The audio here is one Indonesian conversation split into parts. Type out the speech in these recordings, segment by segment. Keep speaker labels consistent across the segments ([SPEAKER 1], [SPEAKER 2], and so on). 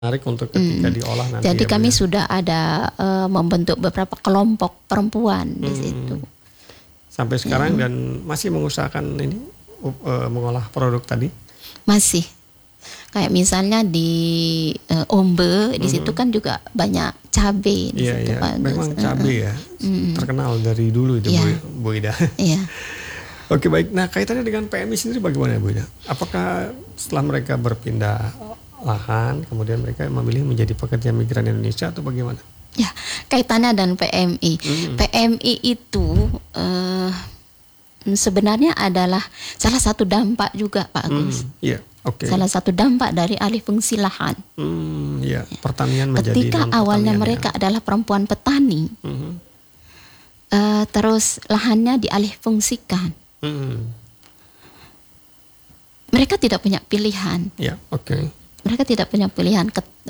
[SPEAKER 1] menarik untuk ketika diolah nanti.
[SPEAKER 2] Jadi
[SPEAKER 1] ya, Bu,
[SPEAKER 2] kami
[SPEAKER 1] ya.
[SPEAKER 2] sudah ada membentuk beberapa kelompok perempuan di situ.
[SPEAKER 1] Sampai sekarang dan masih mengusahakan ini mengolah produk tadi.
[SPEAKER 2] Masih. Kayak misalnya di Ombe di situ kan juga banyak cabai di situ.
[SPEAKER 1] Iya. Memang cabai ya terkenal dari dulu itu, Bu Ida.
[SPEAKER 2] Iya.
[SPEAKER 1] Oke, baik. Nah, kaitannya dengan PMI sendiri bagaimana, Bu Ida? Apakah setelah mereka berpindah lahan, kemudian mereka memilih menjadi pekerja migran Indonesia atau bagaimana?
[SPEAKER 2] Ya, kaitannya dan PMI. PMI itu sebenarnya adalah salah satu dampak juga, Pak Agus.
[SPEAKER 1] Iya, oke.
[SPEAKER 2] Salah satu dampak dari alih fungsi lahan.
[SPEAKER 1] Iya, pertanian menjadi
[SPEAKER 2] Ketika awalnya mereka adalah perempuan petani, terus lahannya dialih fungsikan. Mereka tidak punya pilihan.
[SPEAKER 1] Ya, oke.
[SPEAKER 2] Mereka tidak punya pilihan.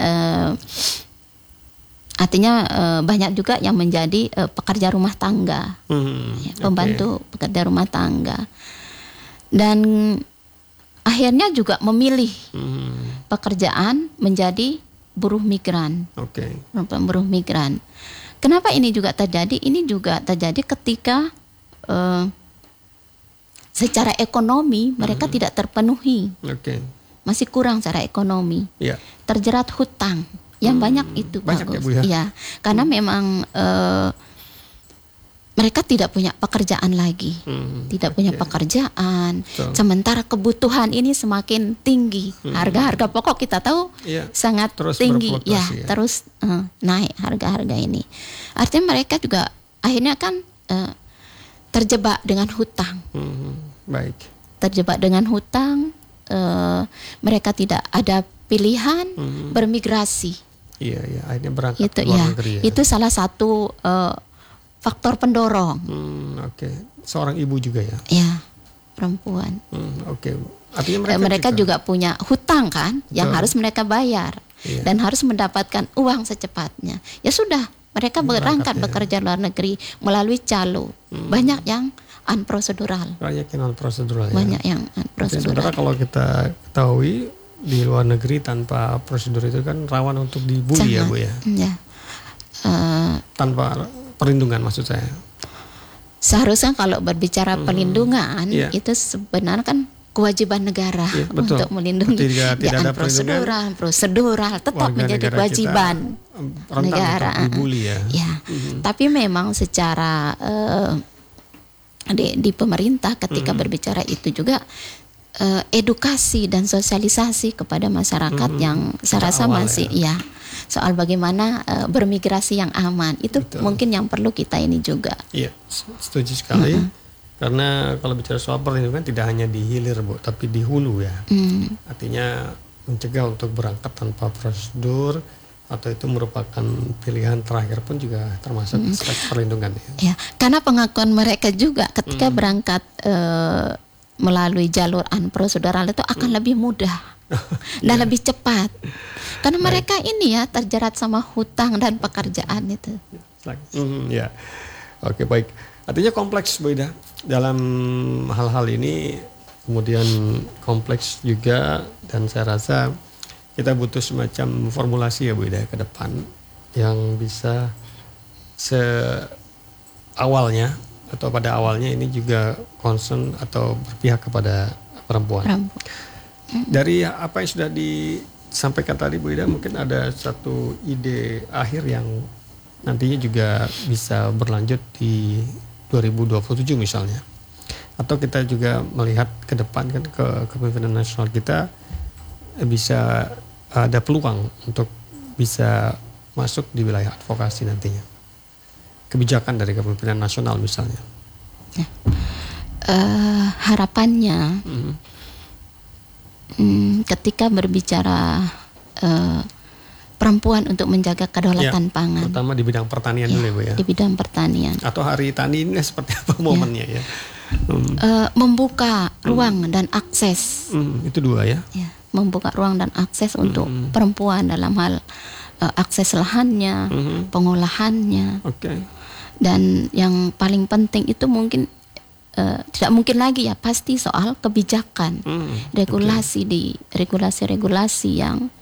[SPEAKER 2] Artinya banyak juga yang menjadi pekerja rumah tangga, pembantu pekerja rumah tangga, dan akhirnya juga memilih pekerjaan menjadi buruh migran. Buruh migran. Kenapa ini juga terjadi? Ini juga terjadi ketika secara ekonomi mereka tidak terpenuhi. Masih kurang secara ekonomi. Terjerat hutang. Yang banyak itu
[SPEAKER 1] banyak
[SPEAKER 2] bagus.
[SPEAKER 1] Ya, Bu, ya?
[SPEAKER 2] Ya, karena memang mereka tidak punya pekerjaan lagi, tidak punya pekerjaan. Sementara kebutuhan ini semakin tinggi, harga-harga pokok kita tahu sangat
[SPEAKER 1] terus
[SPEAKER 2] tinggi,
[SPEAKER 1] terus
[SPEAKER 2] naik harga-harga ini. Artinya mereka juga akhirnya kan terjebak dengan hutang.
[SPEAKER 1] Baik.
[SPEAKER 2] Terjebak dengan hutang, mereka tidak ada pilihan bermigrasi.
[SPEAKER 1] Iya, akhirnya berangkat
[SPEAKER 2] Itu
[SPEAKER 1] ke luar negeri ya.
[SPEAKER 2] Itu salah satu faktor pendorong.
[SPEAKER 1] Seorang ibu juga ya.
[SPEAKER 2] Ya, perempuan.
[SPEAKER 1] Artinya
[SPEAKER 2] mereka juga punya hutang kan, yang harus mereka bayar dan harus mendapatkan uang secepatnya. Ya sudah, mereka berangkat bekerja luar negeri melalui calo. Banyak yang unprosedural.
[SPEAKER 1] Banyak yang unprosedural.
[SPEAKER 2] Banyak yang unprosedural.
[SPEAKER 1] Sebenarnya kalau kita ketahui di luar negeri tanpa prosedur itu kan rawan untuk dibully. Sangat, ya Bu ya. Tanpa perlindungan maksud saya.
[SPEAKER 2] Seharusnya kalau berbicara perlindungan itu sebenarnya kan kewajiban negara untuk melindungi.
[SPEAKER 1] Tidak ada
[SPEAKER 2] prosedural tetap menjadi kewajiban negara.
[SPEAKER 1] Dibully ya.
[SPEAKER 2] Tapi memang secara di pemerintah ketika berbicara itu juga edukasi dan sosialisasi kepada masyarakat yang saya rasa masih soal bagaimana bermigrasi yang aman itu mungkin yang perlu kita ini juga.
[SPEAKER 1] Iya, setuju sekali. Karena kalau bicara soal perlindungan tidak hanya di hilir, Bu, tapi di hulu ya. Artinya mencegah untuk berangkat tanpa prosedur atau itu merupakan pilihan terakhir pun juga termasuk aspek perlindungan ya.
[SPEAKER 2] Karena pengakuan mereka juga ketika berangkat melalui jalur unprosedural itu akan lebih mudah dan lebih cepat. Karena mereka ini terjerat sama hutang dan pekerjaan itu.
[SPEAKER 1] Oke, baik. Artinya kompleks, Bu Ida. Dalam hal-hal ini kemudian kompleks juga dan saya rasa kita butuh semacam formulasi ya Bu Ida ke depan yang bisa awalnya atau pada awalnya ini juga concern atau berpihak kepada perempuan. Dari apa yang sudah disampaikan tadi Bu Ida, mungkin ada satu ide akhir yang nantinya juga bisa berlanjut di 2027 misalnya. Atau kita juga melihat ke depan kan ke kepemimpinan nasional kita bisa ada peluang untuk bisa masuk di wilayah advokasi nantinya. Kebijakan dari kepemimpinan nasional misalnya.
[SPEAKER 2] Harapannya ketika berbicara perempuan untuk menjaga kedaulatan pangan.
[SPEAKER 1] Terutama di bidang pertanian dulu ya Bu ya.
[SPEAKER 2] Di bidang pertanian.
[SPEAKER 1] Atau hari tani ini seperti apa momennya ya.
[SPEAKER 2] Membuka ruang dan akses.
[SPEAKER 1] Itu dua ya.
[SPEAKER 2] Membuka ruang dan akses untuk perempuan dalam hal akses lahannya, pengolahannya. Dan yang paling penting itu mungkin tidak mungkin lagi pasti soal kebijakan, regulasi yang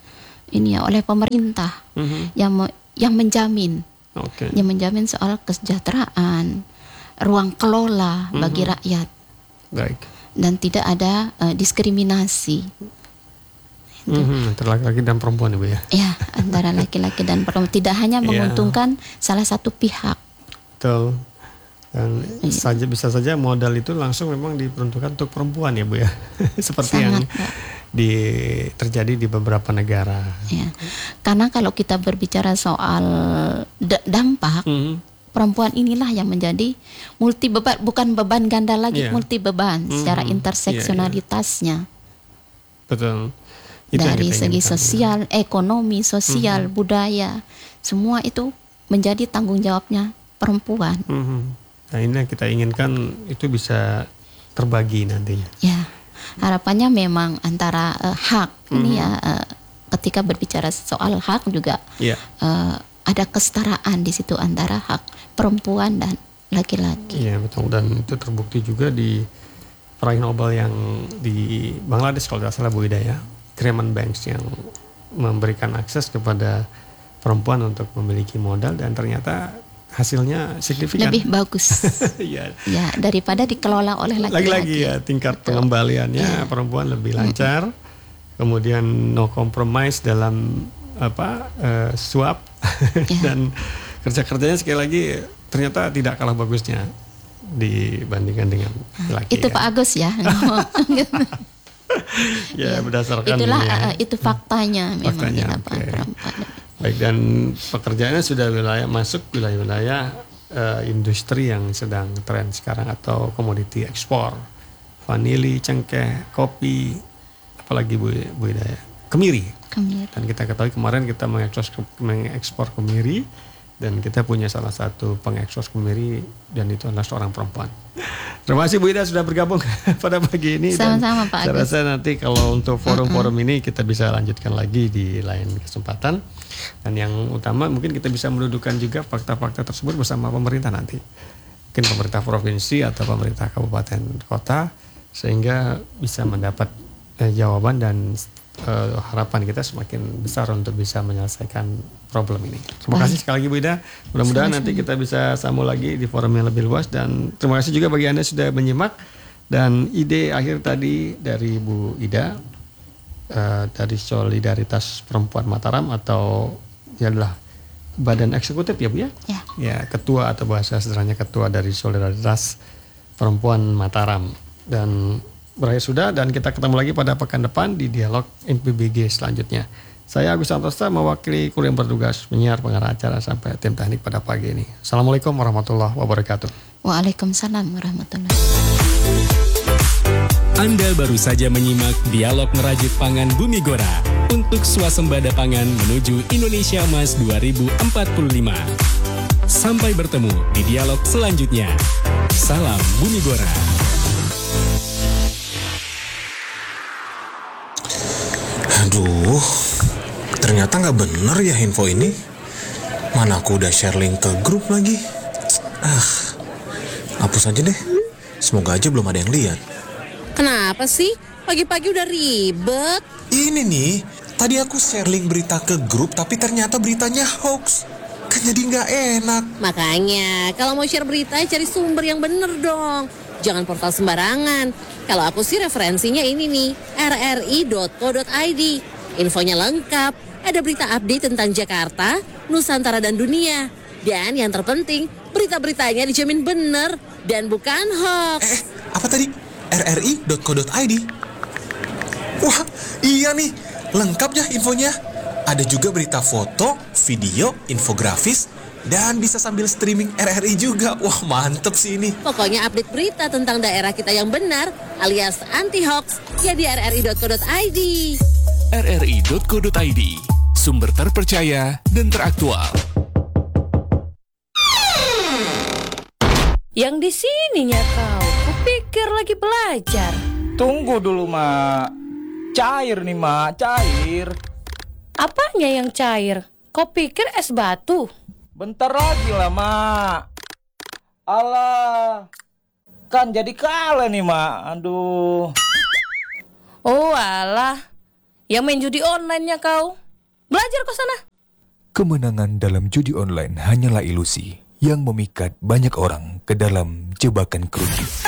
[SPEAKER 2] ini ya oleh pemerintah yang menjamin, yang menjamin soal kesejahteraan, ruang kelola bagi rakyat.
[SPEAKER 1] Baik.
[SPEAKER 2] Dan tidak ada diskriminasi.
[SPEAKER 1] Antara laki-laki dan perempuan, Ibu ya?
[SPEAKER 2] Ya, antara laki-laki dan perempuan. Tidak hanya menguntungkan salah satu pihak.
[SPEAKER 1] Betul. Dan bisa saja modal itu langsung memang diperuntukkan untuk perempuan ya, Bu ya. Seperti sangat, yang terjadi di beberapa negara.
[SPEAKER 2] Ya. Karena kalau kita berbicara soal dampak, perempuan inilah yang menjadi multi beban, bukan beban ganda lagi, multi beban secara interseksionalitasnya.
[SPEAKER 1] Betul. Itu
[SPEAKER 2] dari segi sosial, ekonomi, sosial, budaya, semua itu menjadi tanggung jawabnya perempuan.
[SPEAKER 1] Nah ini yang kita inginkan itu bisa terbagi nantinya.
[SPEAKER 2] Ya, harapannya memang antara hak ini ya, ketika berbicara soal hak juga ada kesetaraan di situ antara hak perempuan dan laki-laki.
[SPEAKER 1] Iya betul, dan itu terbukti juga di peraih Nobel yang di Bangladesh kalau tidak salah, Bu Ida ya, Graman Banks, yang memberikan akses kepada perempuan untuk memiliki modal dan ternyata hasilnya signifikan.
[SPEAKER 2] Lebih bagus. Ya, daripada dikelola oleh laki-laki.
[SPEAKER 1] Lagi-lagi ya, tingkat pengembaliannya perempuan lebih lancar. Kemudian no compromise dalam suap dan kerja-kerjanya sekali lagi ternyata tidak kalah bagusnya dibandingkan dengan laki.
[SPEAKER 2] Itu Pak Agus ya.
[SPEAKER 1] Berdasarkan
[SPEAKER 2] itulah
[SPEAKER 1] ini ya.
[SPEAKER 2] Itu faktanya memang
[SPEAKER 1] faktanya,
[SPEAKER 2] perempuan.
[SPEAKER 1] Baik, dan pekerjaannya sudah masuk wilayah-wilayah industri yang sedang tren sekarang atau komoditi ekspor, vanili, cengkeh, kopi, apalagi Bu Ida ya, kemiri. Dan kita ketahui kemarin kita mengekspor kemiri dan kita punya salah satu pengekspor kemiri dan itu adalah seorang perempuan. Terima kasih Bu Ida sudah bergabung pada pagi ini.
[SPEAKER 2] Sama-sama Pak Agus.
[SPEAKER 1] Saya rasa nanti kalau untuk forum-forum ini kita bisa lanjutkan lagi di lain kesempatan. Dan yang utama mungkin kita bisa mendudukan juga fakta-fakta tersebut bersama pemerintah nanti. Mungkin pemerintah provinsi atau pemerintah kabupaten kota, sehingga bisa mendapat jawaban dan harapan kita semakin besar untuk bisa menyelesaikan problem ini. Terima kasih sekali lagi Bu Ida. Mudah-mudahan nanti kita bisa sambung lagi di forum yang lebih luas, dan terima kasih juga bagi Anda sudah menyimak. Dan ide akhir tadi dari Bu Ida dari Solidaritas Perempuan Mataram, atau adalah badan eksekutif ya Bu ya? Ya, ketua atau bahasa sederhananya ketua dari Solidaritas Perempuan Mataram. Dan berakhir sudah, dan kita ketemu lagi pada pekan depan di dialog NPBG selanjutnya. Saya Agus Santosa mewakili kru yang bertugas menyiar, pengarah acara sampai tim teknik pada pagi ini. Assalamualaikum warahmatullahi wabarakatuh.
[SPEAKER 2] Waalaikumsalam warahmatullahi.
[SPEAKER 3] Anda baru saja menyimak dialog merajut pangan Bumi Gora untuk swasembada pangan menuju Indonesia Emas 2045. Sampai bertemu di dialog selanjutnya. Salam Bumi Gora.
[SPEAKER 4] Aduh, ternyata nggak bener ya info ini. Mana aku udah share link ke grup lagi. Hapus aja deh. Semoga aja belum ada yang lihat.
[SPEAKER 5] Kenapa sih? Pagi-pagi udah ribet.
[SPEAKER 4] Ini nih, tadi aku share link berita ke grup, tapi ternyata beritanya hoax. Kan jadi nggak enak.
[SPEAKER 5] Makanya, kalau mau share berita, cari sumber yang bener dong. Jangan portal sembarangan. Kalau aku sih referensinya ini nih, rri.co.id. Infonya lengkap, ada berita update tentang Jakarta, Nusantara dan dunia. Dan yang terpenting, berita-beritanya dijamin bener dan bukan hoax.
[SPEAKER 4] Apa tadi? rri.co.id. Wah, iya nih, lengkap ya infonya. Ada juga berita foto, video, infografis, dan bisa sambil streaming RRI juga. Wah, mantep sih ini.
[SPEAKER 5] Pokoknya update berita tentang daerah kita yang benar, alias anti-hoax, ya di rri.co.id.
[SPEAKER 3] rri.co.id, sumber terpercaya dan teraktual.
[SPEAKER 6] Yang di sininya kau, kupikir lagi belajar.
[SPEAKER 7] Tunggu dulu, Mak. Cair nih, Mak, cair.
[SPEAKER 6] Apanya yang cair? Kau pikir es batu?
[SPEAKER 7] Bentar lagi lah, Mak. Alah, kan jadi kalah nih, Mak. Aduh.
[SPEAKER 6] Oh alah, yang main judi online-nya kau. Belajar ke sana.
[SPEAKER 8] Kemenangan dalam judi online hanyalah ilusi yang memikat banyak orang ke dalam jebakan kerugi.